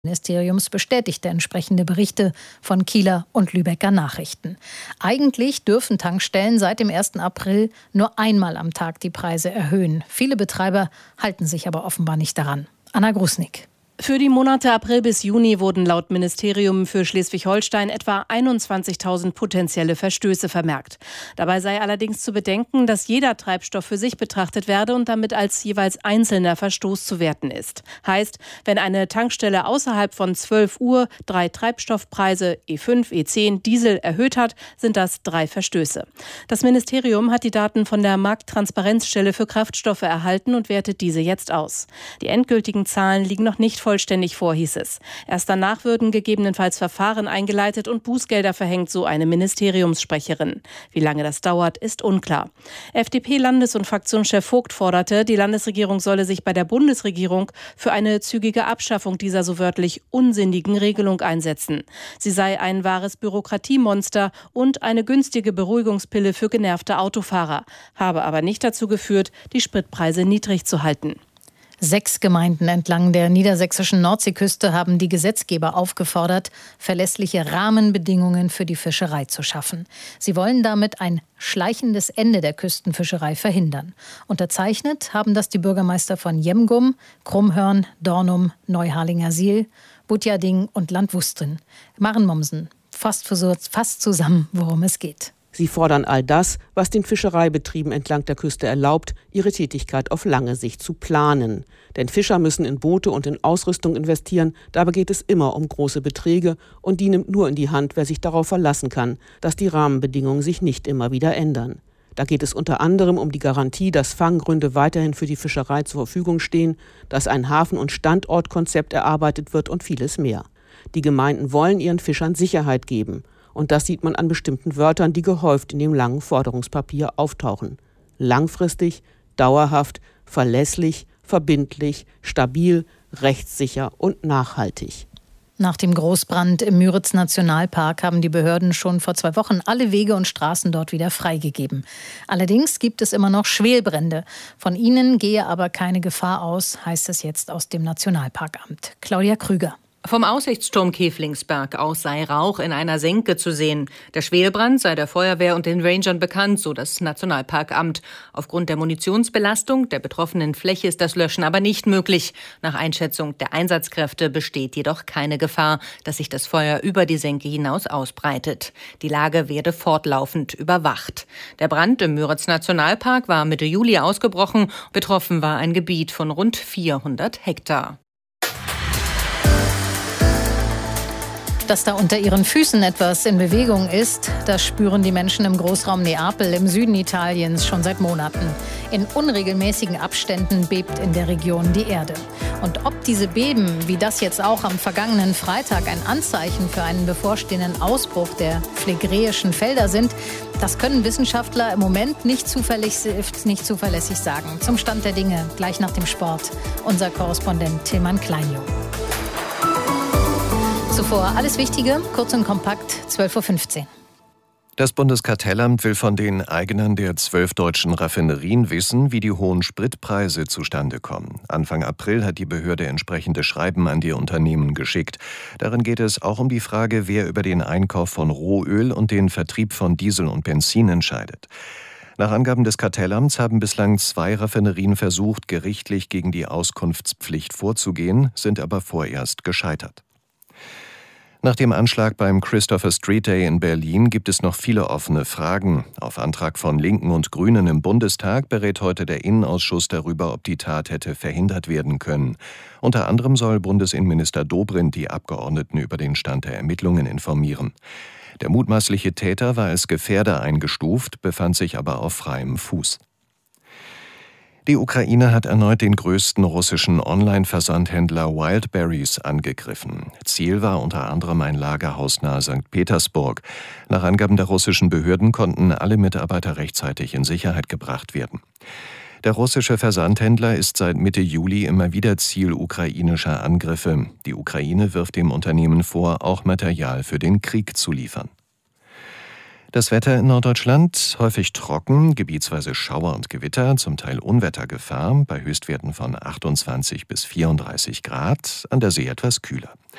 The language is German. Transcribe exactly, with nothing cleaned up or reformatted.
Ministeriums bestätigte entsprechende Berichte von Kieler und Lübecker Nachrichten. Eigentlich dürfen Tankstellen seit dem ersten April nur einmal am Tag die Preise erhöhen. Viele Betreiber halten sich aber offenbar nicht daran. Anna Grusnick. Für die Monate April bis Juni wurden laut Ministerium für Schleswig-Holstein etwa einundzwanzigtausend potenzielle Verstöße vermerkt. Dabei sei allerdings zu bedenken, dass jeder Treibstoff für sich betrachtet werde und damit als jeweils einzelner Verstoß zu werten ist. Heißt, wenn eine Tankstelle außerhalb von zwölf Uhr drei Treibstoffpreise E fünf, E zehn, Diesel erhöht hat, sind das drei Verstöße. Das Ministerium hat die Daten von der Markttransparenzstelle für Kraftstoffe erhalten und wertet diese jetzt aus. Die endgültigen Zahlen liegen noch nicht vollständig vor, hieß es. Erst danach würden gegebenenfalls Verfahren eingeleitet und Bußgelder verhängt, so eine Ministeriumssprecherin. Wie lange das dauert, ist unklar. F D P-Landes- und Fraktionschef Vogt forderte, die Landesregierung solle sich bei der Bundesregierung für eine zügige Abschaffung dieser so wörtlich unsinnigen Regelung einsetzen. Sie sei ein wahres Bürokratiemonster und eine günstige Beruhigungspille für genervte Autofahrer, habe aber nicht dazu geführt, die Spritpreise niedrig zu halten. Sechs Gemeinden entlang der niedersächsischen Nordseeküste haben die Gesetzgeber aufgefordert, verlässliche Rahmenbedingungen für die Fischerei zu schaffen. Sie wollen damit ein schleichendes Ende der Küstenfischerei verhindern. Unterzeichnet haben das die Bürgermeister von Jemgum, Krummhörn, Dornum, Neuharlingersiel, Butjading und Landwustrin. Maren Mommsen fasst, fasst zusammen, worum es geht. Sie fordern all das, was den Fischereibetrieben entlang der Küste erlaubt, ihre Tätigkeit auf lange Sicht zu planen. Denn Fischer müssen in Boote und in Ausrüstung investieren, dabei geht es immer um große Beträge und die nimmt nur in die Hand, wer sich darauf verlassen kann, dass die Rahmenbedingungen sich nicht immer wieder ändern. Da geht es unter anderem um die Garantie, dass Fanggründe weiterhin für die Fischerei zur Verfügung stehen, dass ein Hafen- und Standortkonzept erarbeitet wird und vieles mehr. Die Gemeinden wollen ihren Fischern Sicherheit geben. Und das sieht man an bestimmten Wörtern, die gehäuft in dem langen Forderungspapier auftauchen. Langfristig, dauerhaft, verlässlich, verbindlich, stabil, rechtssicher und nachhaltig. Nach dem Großbrand im Müritz-Nationalpark haben die Behörden schon vor zwei Wochen alle Wege und Straßen dort wieder freigegeben. Allerdings gibt es immer noch Schwelbrände. Von ihnen gehe aber keine Gefahr aus, heißt es jetzt aus dem Nationalparkamt. Claudia Krüger. Vom Aussichtsturm Käflingsberg aus sei Rauch in einer Senke zu sehen. Der Schwelbrand sei der Feuerwehr und den Rangern bekannt, so das Nationalparkamt. Aufgrund der Munitionsbelastung der betroffenen Fläche ist das Löschen aber nicht möglich. Nach Einschätzung der Einsatzkräfte besteht jedoch keine Gefahr, dass sich das Feuer über die Senke hinaus ausbreitet. Die Lage werde fortlaufend überwacht. Der Brand im Müritz-Nationalpark war Mitte Juli ausgebrochen. Betroffen war ein Gebiet von rund vierhundert Hektar. Dass da unter ihren Füßen etwas in Bewegung ist, das spüren die Menschen im Großraum Neapel im Süden Italiens schon seit Monaten. In unregelmäßigen Abständen bebt in der Region die Erde. Und ob diese Beben, wie das jetzt auch am vergangenen Freitag, ein Anzeichen für einen bevorstehenden Ausbruch der phlegräischen Felder sind, das können Wissenschaftler im Moment nicht zuverlässig, nicht zuverlässig sagen. Zum Stand der Dinge gleich nach dem Sport unser Korrespondent Tilman Kleinjung. Zuvor alles Wichtige, kurz und kompakt, zwölf Uhr fünfzehn. Das Bundeskartellamt will von den Eignern der zwölf deutschen Raffinerien wissen, wie die hohen Spritpreise zustande kommen. Anfang April hat die Behörde entsprechende Schreiben an die Unternehmen geschickt. Darin geht es auch um die Frage, wer über den Einkauf von Rohöl und den Vertrieb von Diesel und Benzin entscheidet. Nach Angaben des Kartellamts haben bislang zwei Raffinerien versucht, gerichtlich gegen die Auskunftspflicht vorzugehen, sind aber vorerst gescheitert. Nach dem Anschlag beim Christopher Street Day in Berlin gibt es noch viele offene Fragen. Auf Antrag von Linken und Grünen im Bundestag berät heute der Innenausschuss darüber, ob die Tat hätte verhindert werden können. Unter anderem soll Bundesinnenminister Dobrindt die Abgeordneten über den Stand der Ermittlungen informieren. Der mutmaßliche Täter war als Gefährder eingestuft, befand sich aber auf freiem Fuß. Die Ukraine hat erneut den größten russischen Online-Versandhändler Wildberries angegriffen. Ziel war unter anderem ein Lagerhaus nahe Sankt Petersburg. Nach Angaben der russischen Behörden konnten alle Mitarbeiter rechtzeitig in Sicherheit gebracht werden. Der russische Versandhändler ist seit Mitte Juli immer wieder Ziel ukrainischer Angriffe. Die Ukraine wirft dem Unternehmen vor, auch Material für den Krieg zu liefern. Das Wetter in Norddeutschland häufig trocken, gebietsweise Schauer und Gewitter, zum Teil Unwettergefahr, bei Höchstwerten von achtundzwanzig bis vierunddreißig Grad, an der See etwas kühler.